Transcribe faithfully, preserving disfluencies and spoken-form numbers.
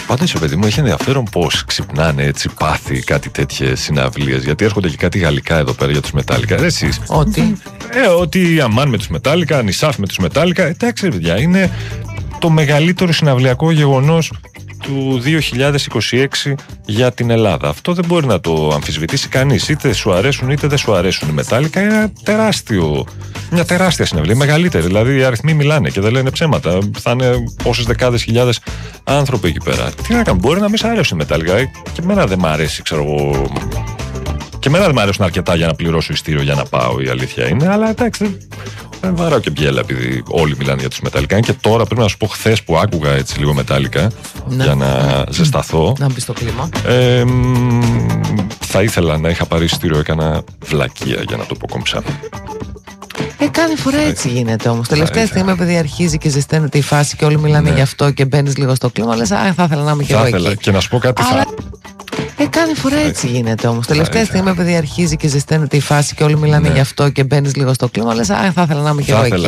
Πάντως, παιδί μου, έχει ενδιαφέρον πώς ξυπνάνε έτσι πάθη κάτι τέτοιες συναυλίες. Γιατί έρχονται και κάτι γαλλικά εδώ πέρα για τους Metallica. Ρε εσείς. Ότι. Ε, ότι η Αμάν με τους Metallica, Νισάφ με τους Metallica. Εντάξει, ρε παιδιά, είναι το μεγαλύτερο συναυλιακό γεγονός του δύο χιλιάδες είκοσι έξι για την Ελλάδα. Αυτό δεν μπορεί να το αμφισβητήσει κανείς. Είτε σου αρέσουν είτε δεν σου αρέσουν οι Metallica. Είναι ένα τεράστιο, μια τεράστια συναυλία, μεγαλύτερη. Δηλαδή οι αριθμοί μιλάνε και δεν λένε ψέματα. Θα είναι πόσες δεκάδες χιλιάδες άνθρωποι εκεί πέρα. Τι να κάνουν, μπορεί να μην σ' αρέσουν οι Metallica. Και εμένα δεν μ' αρέσει, ξέρω εγώ. Και εμένα δεν μ' αρέσουν αρκετά για να πληρώσω ειστήριο για να πάω, η αλήθεια είναι. Αλλά εντάξει, δεν βαράω και μπιέλα επειδή όλοι μιλάνε για τους Metallica. Και τώρα πρέπει να σου πω, χθες που άκουγα έτσι λίγο Metallica, ναι, για να ζεσταθώ. Να μπει στο κλίμα. Ε, θα ήθελα να είχα πάρει ειστήριο, έκανα βλακεία για να το πω κομψά. Ε, κάθε φορά έτσι γίνεται όμως. Τελευταία ήθελα. στιγμή, επειδή αρχίζει και ζεσταίνεται η φάση και όλοι μιλάνε, ναι, γι' αυτό και μπαίνεις λίγο στο κλίμα, λες, α, θα ήθελα να είμαι και εγώ εκεί. Και να σου πω κάτι. Αλλά... θα... Ε, κάθε φορά έτσι γίνεται όμως. Τελευταία στιγμή, επειδή αρχίζει και ζεσταίνεται η φάση και όλοι μιλάνε, ναι, γι' αυτό και μπαίνεις λίγο στο κλίμα, λες, α, θα ήθελα να είμαι και εγώ εκεί.